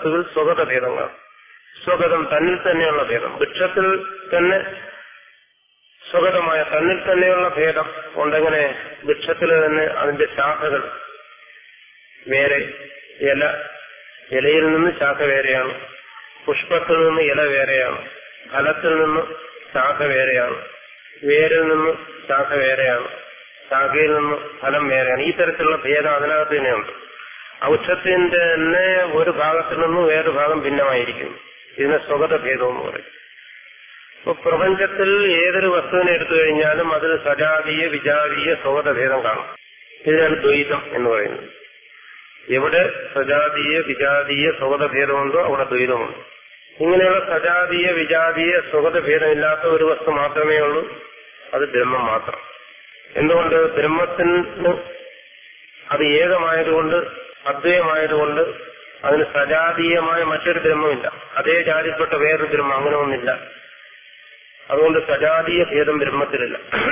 വസ്തുവിൽ സ്വഗത ഭേദങ്ങളാണ്. സ്വഗതം തന്നിൽ തന്നെയുള്ള ഭേദം. വൃക്ഷത്തിൽ തന്നെ സ്വഗതമായ തന്നിൽ തന്നെയുള്ള ഭേദം ഉണ്ടെങ്ങനെ വൃക്ഷത്തിൽ തന്നെ അതിന്റെ ശാഖകൾ വേറെ, ഇലയിൽ നിന്ന് ശാഖ വേറെയാണ്, പുഷ്പത്തിൽ നിന്ന് ഇല വേറെയാണ്, ഫലത്തിൽ നിന്ന് ശാഖ വേറെയാണ്, വേരിൽ നിന്ന് ശാഖ വേറെയാണ്, ശാഖയിൽ നിന്ന് ഫലം വേറെയാണ്. ഈ തരത്തിലുള്ള ഭേദം അതിനകത്ത് തന്നെയുണ്ട്. ഔഷധത്തിന്റെ തന്നെ ഒരു ഭാഗത്തിൽ നിന്നും വേറൊരു ഭാഗം ഭിന്നമായിരിക്കുന്നു. ഇതിനെ സ്വഗത ഭേദം എന്ന് പറയും. ഇപ്പൊ പ്രപഞ്ചത്തിൽ ഏതൊരു വസ്തുവിനെ എടുത്തു കഴിഞ്ഞാലും അതിൽ സജാതീയ വിജാതീയ സ്വഗത ഭേദം കാണും. ഇതിനാണ് ദ്വൈതം എന്ന് പറയുന്നത്. എവിടെ സജാതീയ വിജാതീയ സ്വഗത ഭേദമുണ്ടോ അവിടെ ദ്വൈതമുണ്ട്. ഇങ്ങനെയുള്ള സജാതീയ വിജാതീയ സ്വഗത ഭേദമില്ലാത്ത ഒരു വസ്തു മാത്രമേ ഉള്ളൂ, അത് ബ്രഹ്മം മാത്രം. എന്തുകൊണ്ട്? ബ്രഹ്മത്തിന് അത് ഏകമായതുകൊണ്ട്, അദ്വയമായതുകൊണ്ട് അതിന് സജാതീയമായ മറ്റൊരു ബ്രഹ്മമില്ല. അതേ ജാതിപ്പെട്ട വേറൊരു ബ്രഹ്മം അങ്ങനെ ഒന്നില്ല. അതുകൊണ്ട് സജാതീയ ഭേദം ബ്രഹ്മത്തിലില്ല.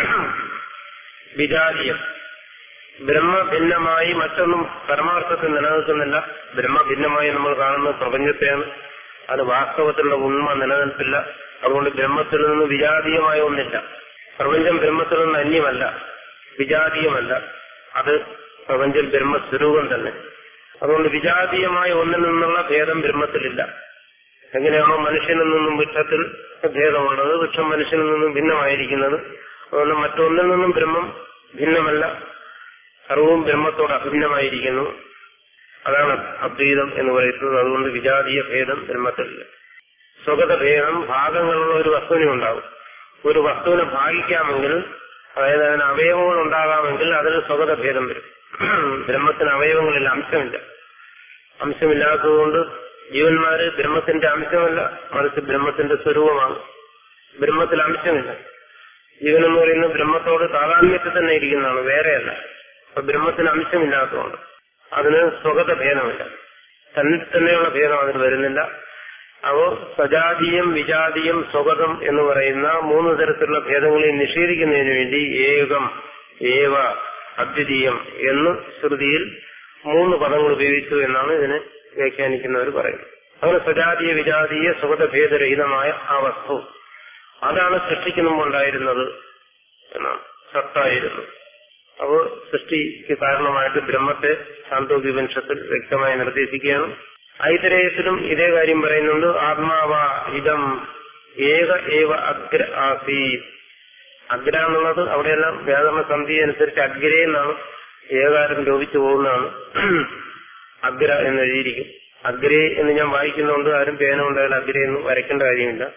വിജാതീയം, ബ്രഹ്മ ഭിന്നമായി മറ്റൊന്നും പരമാർത്ഥത്തിൽ നിലനിൽക്കുന്നില്ല. ബ്രഹ്മ ഭിന്നമായി നമ്മൾ കാണുന്നത് പ്രപഞ്ചത്തെയാണ്. അത് വാസ്തവത്തിലുള്ള ഉണ്മ നിലനിൽപ്പില്ല. അതുകൊണ്ട് ബ്രഹ്മത്തിൽ നിന്ന് വിജാതീയമായ ഒന്നില്ല. പ്രപഞ്ചം ബ്രഹ്മത്തിൽ നിന്ന് അന്യമല്ല, വിജാതീയമല്ല. അത് പ്രപഞ്ചം ബ്രഹ്മസ്വരൂപം തന്നെ. അതുകൊണ്ട് വിജാതീയമായ ഒന്നിൽ നിന്നുള്ള ഭേദം ബ്രഹ്മത്തിലില്ല. എങ്ങനെയാണോ മനുഷ്യനിൽ നിന്നും വൃക്ഷത്തിൽ ഭേദമുള്ളത്, വൃക്ഷം മനുഷ്യനിൽ നിന്നും ഭിന്നമായിരിക്കുന്നത്, അതുകൊണ്ട് മറ്റൊന്നിൽ നിന്നും ബ്രഹ്മം ഭിന്നമല്ല, സർവവും ബ്രഹ്മത്തോട് അഭിന്നമായിരിക്കുന്നു. അതാണ് അദ്വൈതം എന്ന് പറയുന്നത്. അതുകൊണ്ട് വിജാതീയ ഭേദം ബ്രഹ്മത്തിലില്ല. സ്വഗത ഭേദം ഭാഗങ്ങളുള്ള ഒരു വസ്തുവിനെ ഉണ്ടാകും. ഒരു വസ്തുവിനെ ഭാഗിക്കാമെങ്കിൽ, അതായത് അതിന് അവയവങ്ങൾ ഉണ്ടാകാമെങ്കിൽ അതിന് സ്വഗത ഭേദം വരും. ബ്രഹ്മത്തിന് അവയവങ്ങളില്ല, അംശമില്ല. അംശമില്ലാത്തതുകൊണ്ട് ജീവന്മാര് ബ്രഹ്മത്തിന്റെ അംശമല്ല, മറിച്ച് ബ്രഹ്മത്തിന്റെ സ്വരൂപമാണ്. ബ്രഹ്മത്തിൽ അംശമില്ല. ജീവനെന്ന് പറയുന്നത് ബ്രഹ്മത്തോട് താതാത്മ്യത്തിൽ തന്നെ ഇരിക്കുന്നതാണ്, വേറെയല്ല. അപ്പൊ ബ്രഹ്മത്തിന് അംശമില്ലാത്തതുകൊണ്ട് അതിന് സ്വഗത ഭേദമില്ല. തന്നിൽ തന്നെയുള്ള ഭേദം അതിന് വരുന്നില്ല. അപ്പോ സജാതീയം, വിജാതീയം, സ്വഗതം എന്ന് പറയുന്ന മൂന്ന് തരത്തിലുള്ള ഭേദങ്ങളെ നിഷേധിക്കുന്നതിന് വേണ്ടി ഏകം, ഏവ, അദ്വിതീയം എന്ന് ശ്രുതിയിൽ മൂന്ന് പദങ്ങൾ ഉപയോഗിച്ചു എന്നാണ് ഇതിനെ വ്യാഖ്യാനിക്കുന്നവർ പറയുന്നത്. അങ്ങനെ സജാതീയ വിജാതീയ സ്വഗത ഭേദരഹിതമായ ആ വസ്തു, അതാണ് സൃഷ്ടിക്ക് മുമ്പുണ്ടായിരുന്നത് എന്നാണ്, സത്തായിരുന്നു. അപ്പോൾ സൃഷ്ടിക്ക് കാരണമായിട്ട് ബ്രഹ്മത്തെ ചാന്തോക്യോപനിഷത്തിൽ വ്യക്തമായി നിർദ്ദേശിക്കുകയാണ്. ഐതരേയത്തിലും ഇതേ കാര്യം പറയുന്നുണ്ട്. ആത്മാവ ഇതം ഏക ഏവ അഗ്ര ആസീത്. അഗ്ര എന്നുള്ളത് അവിടെയെല്ലാം വ്യാകരണ സന്ധി അനുസരിച്ച് അഗ്രേ എന്നാണ്, ഏകാരം ലോപിച്ചു പോകുന്നതാണ്. അഗ്ര എന്ന് എഴുതിയിരിക്കും. അഗ്രേ എന്ന് ഞാൻ വായിക്കുന്നതുകൊണ്ട് ആരും പേന ഉണ്ടായാലും അഗ്രേ എന്ന് വരയ്ക്കേണ്ട കാര്യമില്ല.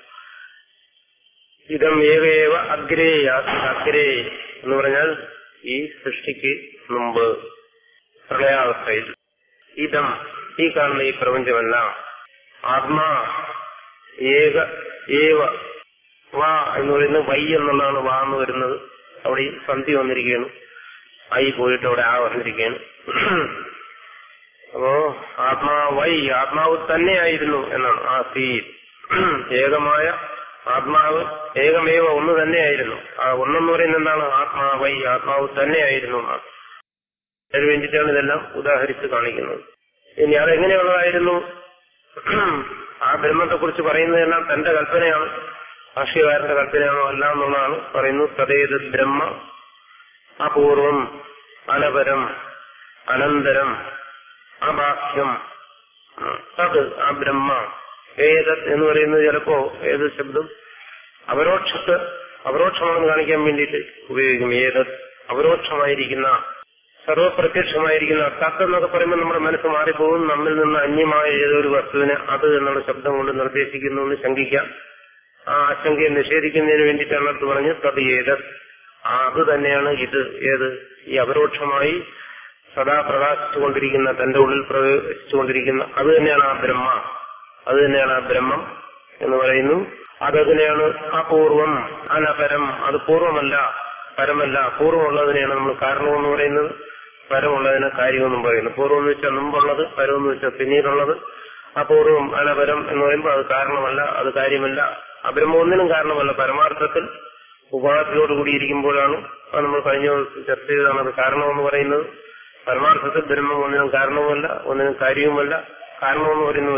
ഇതം ഏക ഏവ അഗ്രേ അഗ്രേ എന്ന് പറഞ്ഞാൽ ഈ സൃഷ്ടിക്ക് മുമ്പ് പ്രളയാവസ്ഥയിൽ, ഇതം ഈ കാണുന്ന ഈ പ്രപഞ്ചമെല്ലാം, ആത്മാ ഏക ഏവ, വാ എന്ന് പറയുന്നത് വൈ എന്നുള്ളതാണ് വാ എന്ന് വരുന്നത്. അവിടെ ഈ സന്ധി വന്നിരിക്കുകയാണ്, ഐ പോയിട്ട് അവിടെ ആ വന്നിരിക്കുകയാണ്. അപ്പോ ആത്മാവൈ, ആത്മാവ് തന്നെയായിരുന്നു എന്നാണ്. ആ സീ ഏകമായ ആത്മാവ്, ഏകമേവ ഒന്ന് തന്നെയായിരുന്നു. ആ ഒന്നെന്ന് പറയുന്നത് എന്താണ്? ആത്മാവൈ, ആത്മാവ് തന്നെയായിരുന്നു എന്നാണ്. അതിനു വേണ്ടിയിട്ടാണ് ഇതെല്ലാം ഉദാഹരിച്ച് കാണിക്കുന്നത്. ഇനി അതെങ്ങനെയുള്ളതായിരുന്നു? ആ ബ്രഹ്മത്തെ കുറിച്ച് പറയുന്നതെല്ലാം തന്റെ കൽപ്പനയാണ്, ഭാഷ്യകാരന്റെ കൽപ്പനയാണോ അല്ല എന്നുള്ളതാണ് പറയുന്നത്. തദേത് ബ്രഹ്മ അപൂർവം അനപരം അനന്തരം അബാഹ്യം തത് ആ ബ്രഹ്മ. ഏതത് എന്ന് പറയുന്നത് ചിലപ്പോ ഏത് ശബ്ദം അപരോക്ഷമാണെന്ന് കാണിക്കാൻ വേണ്ടിയിട്ട് ഉപയോഗിക്കും. ഏതത് അപരോക്ഷമായിരിക്കുന്ന, സർവപ്രത്യക്ഷമായിരിക്കുന്ന. തത്ത് എന്നൊക്കെ പറയുമ്പോൾ നമ്മുടെ മനസ്സ് മാറിപ്പോകും. നമ്മിൽ നിന്ന് അന്യമായ ഏതൊരു വസ്തുവിനെ അത് എന്നുള്ള ശബ്ദം കൊണ്ട് നിർദ്ദേശിക്കുന്നു എന്ന് ശങ്കിക്കാം. ആ ആശങ്കയെ നിഷേധിക്കുന്നതിന് വേണ്ടിയിട്ടാണ് അടുത്ത് പറഞ്ഞ് തത് ഏതത്, അത് തന്നെയാണ് ഇത്. ഏത്? ഈ അപരോക്ഷമായി സദാ പ്രകാശിച്ചുകൊണ്ടിരിക്കുന്ന, തന്റെ ഉള്ളിൽ പ്രവേശിച്ചുകൊണ്ടിരിക്കുന്ന അത് തന്നെയാണ് ആ ബ്രഹ്മ, അത് തന്നെയാണ് ആ ബ്രഹ്മം എന്ന് പറയുന്നു. അതതിനെയാണ് അപൂർവം അനപരം, അത് പൂർവമല്ല പരമല്ല. പൂർവമുള്ളതിനെയാണ് നമ്മൾ കാരണമെന്ന് പറയുന്നത്, പരമുള്ളതിനെ കാര്യമെന്നും പറയുന്നു. പൂർവം എന്ന് വെച്ചാൽ മുമ്പുള്ളത്, പരം എന്ന് വെച്ചാൽ പിന്നീടുള്ളത്. അപൂർവം അനപരം എന്ന് പറയുമ്പോൾ അത് കാരണമല്ല, അത് കാര്യമല്ല. ആ ബ്രഹ്മം ഒന്നിനും കാരണമല്ല. പരമാർത്ഥത്തിൽ ഉപാധിയോടുകൂടിയിരിക്കുമ്പോഴാണ്, അത് നമ്മൾ കഴിഞ്ഞ ചർച്ച ചെയ്തതാണ്, അത് കാരണമെന്ന് പറയുന്നത്. പരമാർത്ഥത്തിൽ ബ്രഹ്മം ഒന്നിനും കാരണവുമല്ല, ഒന്നിനും കാര്യവുമല്ല. കാരണമെന്ന് പറയുന്നത്